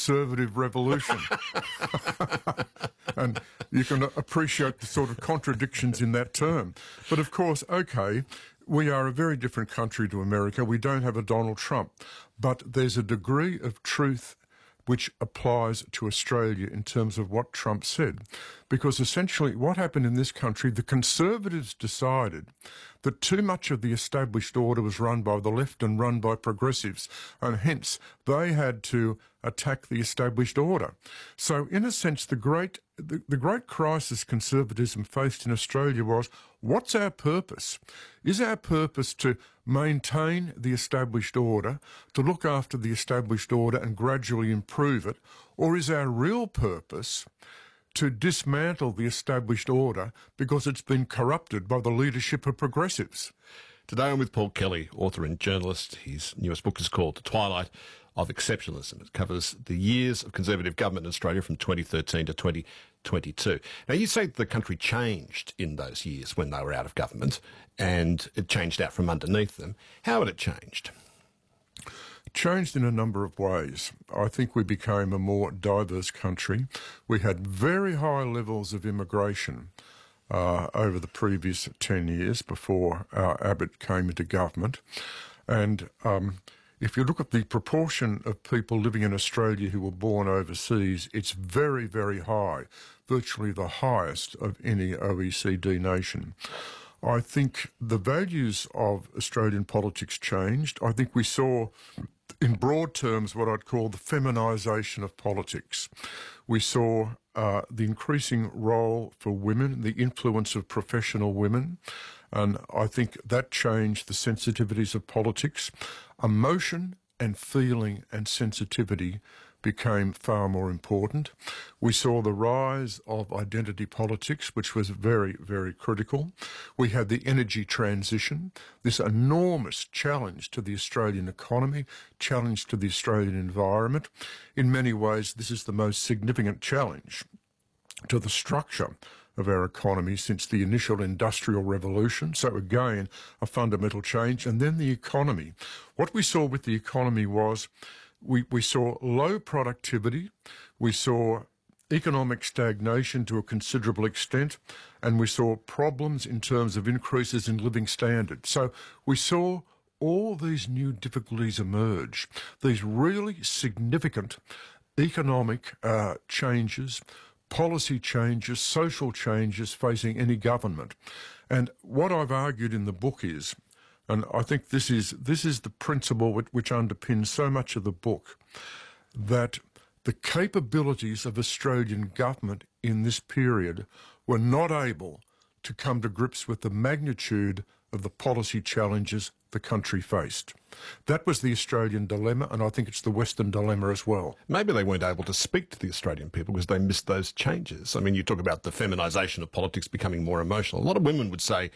conservative revolution. And you can appreciate the sort of contradictions in that term. But of course, okay, we are a very different country to America. We don't have a Donald Trump. But there's a degree of truth which applies to Australia in terms of what Trump said. Because essentially what happened in this country, the Conservatives decided that too much of the established order was run by the left and run by progressives, and hence they had to attack the established order. So in a sense, the great crisis conservatism faced in Australia was, what's our purpose? Is our purpose to maintain the established order, to look after the established order and gradually improve it, or is our real purpose to dismantle the established order because it's been corrupted by the leadership of progressives? Today I'm with Paul Kelly, author and journalist. His newest book is called The Twilight of Exceptionalism. It covers the years of Conservative government in Australia from 2013 to 2022. Now, you say the country changed in those years when they were out of government, and it changed out from underneath them. How had it changed? It changed in a number of ways. I think we became a more diverse country. We had very high levels of immigration over the previous 10 years before Abbott came into government. And if you look at the proportion of people living in Australia who were born overseas, it's very, very high, virtually the highest of any OECD nation. I think the values of Australian politics changed. I think we saw, in broad terms, what I'd call the feminisation of politics. We saw the increasing role for women, the influence of professional women, and I think that changed the sensitivities of politics. Emotion and feeling and sensitivity became far more important. We saw the rise of identity politics, which was very, very critical. We had the energy transition, this enormous challenge to the Australian economy, challenge to the Australian environment. In many ways, this is the most significant challenge to the structure of our economy since the initial industrial revolution. So again, a fundamental change. And then the economy. What we saw with the economy was we saw low productivity, we saw economic stagnation to a considerable extent, and we saw problems in terms of increases in living standards. So we saw all these new difficulties emerge, these really significant economic changes, policy changes, social changes facing any government. And what I've argued in the book is, and I think this is the principle which underpins so much of the book, that the capabilities of Australian government in this period were not able to come to grips with the magnitude of the policy challenges the country faced. That was the Australian dilemma, and I think it's the Western dilemma as well. Maybe they weren't able to speak to the Australian people because they missed those changes. I mean, you talk about the feminisation of politics becoming more emotional. A lot of women would say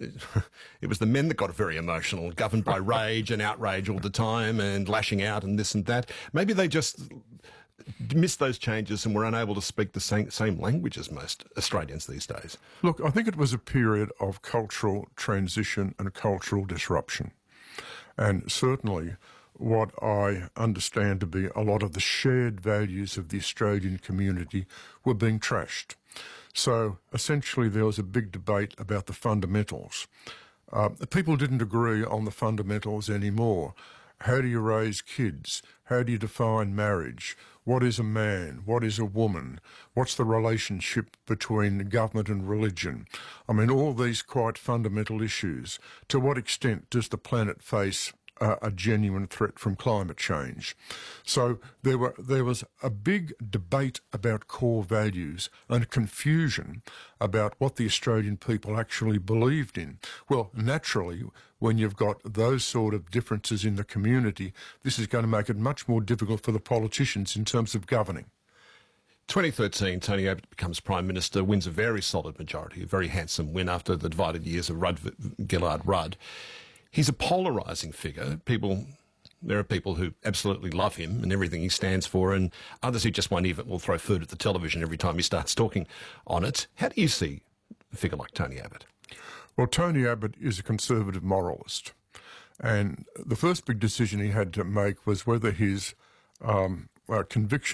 it was the men that got very emotional, governed by rage and outrage all the time and lashing out and this and that. Maybe they just missed those changes and were unable to speak the same language as most Australians these days. Look, I think it was a period of cultural transition and cultural disruption. And certainly what I understand to be a lot of the shared values of the Australian community were being trashed. So essentially there was a big debate about the fundamentals. People didn't agree on the fundamentals anymore. How do you raise kids? How do you define marriage? What is a man? What is a woman? What's the relationship between government and religion? I mean, all these quite fundamental issues. To what extent does the planet face a genuine threat from climate change? So there was a big debate about core values and confusion about what the Australian people actually believed in. Well, naturally, when you've got those sort of differences in the community, this is going to make it much more difficult for the politicians in terms of governing. 2013, Tony Abbott becomes Prime Minister, wins a very solid majority, a very handsome win after the divided years of Gillard Rudd. He's a polarising figure. There are people who absolutely love him and everything he stands for, and others who just won't even will throw food at the television every time he starts talking on it. How do you see a figure like Tony Abbott? Well, Tony Abbott is a conservative moralist, and the first big decision he had to make was whether his conviction